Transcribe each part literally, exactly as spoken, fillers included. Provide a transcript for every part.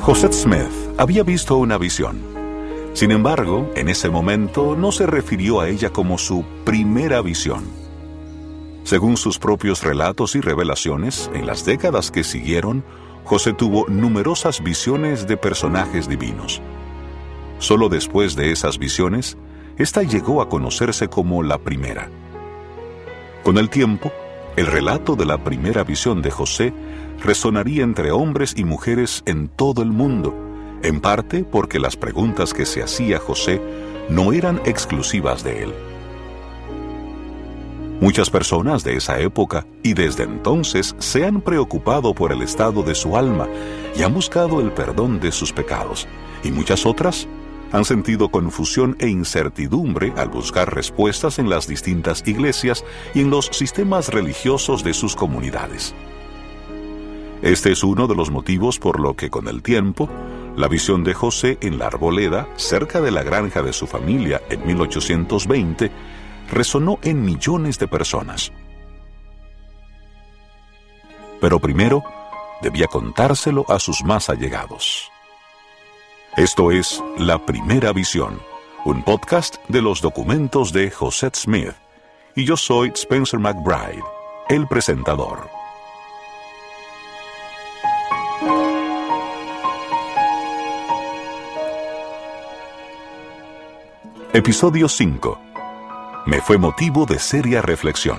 Josette Smith había visto una visión. Sin embargo, en ese momento no se refirió a ella como su primera visión. Según sus propios relatos y revelaciones, en las décadas que siguieron, José tuvo numerosas visiones de personajes divinos. Solo después de esas visiones, esta llegó a conocerse como la primera. Con el tiempo, el relato de la primera visión de José resonaría entre hombres y mujeres en todo el mundo, en parte porque las preguntas que se hacía José no eran exclusivas de él. Muchas personas de esa época y desde entonces se han preocupado por el estado de su alma y han buscado el perdón de sus pecados, y muchas otras han sentido confusión e incertidumbre al buscar respuestas en las distintas iglesias y en los sistemas religiosos de sus comunidades. Este es uno de los motivos por lo que con el tiempo, la visión de José en la arboleda, cerca de la granja de su familia en mil ochocientos veinte, resonó en millones de personas. Pero primero, debía contárselo a sus más allegados. Esto es La Primera Visión, un podcast de los documentos de Josette Smith, y yo soy Spencer McBride, el presentador. Episodio cinco. Me fue motivo de seria reflexión.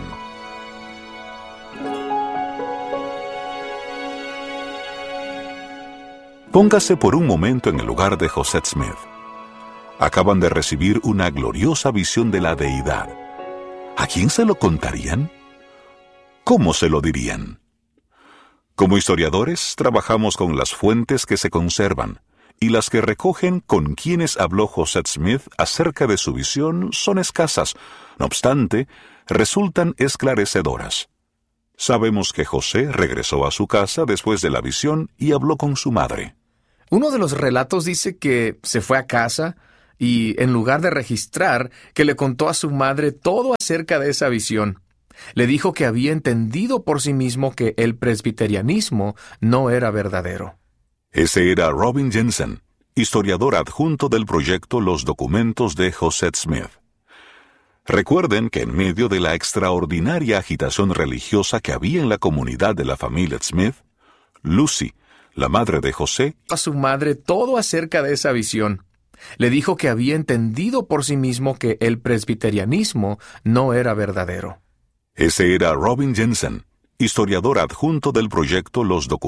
Póngase por un momento en el lugar de Josette Smith. Acaban de recibir una gloriosa visión de la deidad. ¿A quién se lo contarían? ¿Cómo se lo dirían? Como historiadores, trabajamos con las fuentes que se conservan, y las que recogen con quienes habló Josette Smith acerca de su visión son escasas. No obstante, resultan esclarecedoras. Sabemos que José regresó a su casa después de la visión y habló con su madre. Uno de los relatos dice que se fue a casa y, en lugar de registrar, que le contó a su madre todo acerca de esa visión. Le dijo que había entendido por sí mismo que el presbiterianismo no era verdadero. Ese era Robin Jensen, historiador adjunto del proyecto Los Documentos de Josette Smith. Recuerden que en medio de la extraordinaria agitación religiosa que había en la comunidad de la familia Smith, Lucy, la madre de José, a su madre todo acerca de esa visión. Le dijo que había entendido por sí mismo que el presbiterianismo no era verdadero. Ese era Robin Jensen, historiador adjunto del proyecto Los Documentos